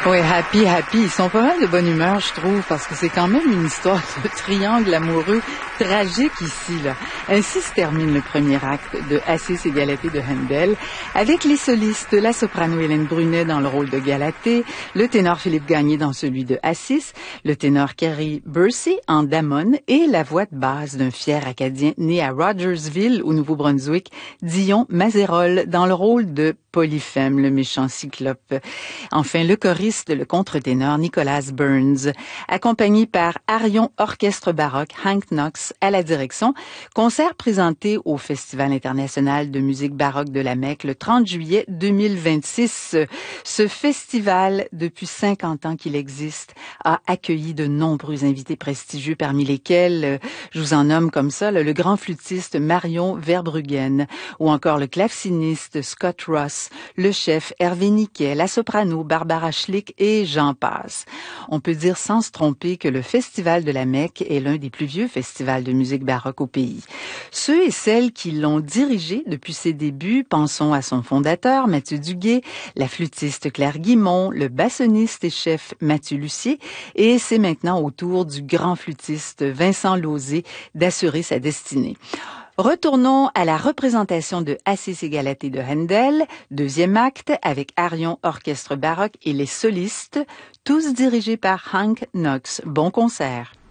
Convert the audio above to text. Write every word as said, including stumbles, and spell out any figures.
Oui, Happy, Happy. Ils sont pas mal de bonne humeur, je trouve, parce que c'est quand même une histoire de triangle amoureux tragique ici, là. Ainsi se termine le premier acte de Assis et Galatée de Handel, avec les solistes, la soprano Hélène Brunet dans le rôle de Galatée, le ténor Philippe Gagné dans celui de Assis, le ténor Kerry Bursey en Damon et la voix de basse d'un fier Acadien né à Rogersville, au Nouveau-Brunswick, Dion Mazerol dans le rôle de Polyphème, le méchant cyclope. Enfin, le choriste, le contre-ténor Nicholas Burns, accompagné par Arion Orchestre Baroque, Hank Knox à la direction. Concert présenté au Festival international de musique baroque de la Mecque le trente juillet deux mille vingt-six. Ce festival, depuis cinquante ans qu'il existe, a accueilli de nombreux invités prestigieux, parmi lesquels, je vous en nomme comme ça, le grand flûtiste Marion Verbruggen, ou encore le claveciniste Scott Ross, le chef Hervé Niquet, la soprano Barbara Schlick et j'en passe. On peut dire sans se tromper que le Festival de la Mecque est l'un des plus vieux festivals de musique baroque au pays. Ceux et celles qui l'ont dirigé depuis ses débuts, pensons à son fondateur Mathieu Duguay, la flûtiste Claire Guimond, le bassoniste et chef Mathieu Lucier, et c'est maintenant au tour du grand flûtiste Vincent Lauzé d'assurer sa destinée. Retournons à la représentation de Assis et Galatée de Handel, deuxième acte avec Arion Orchestre Baroque et les solistes, tous dirigés par Hank Knox. Bon concert.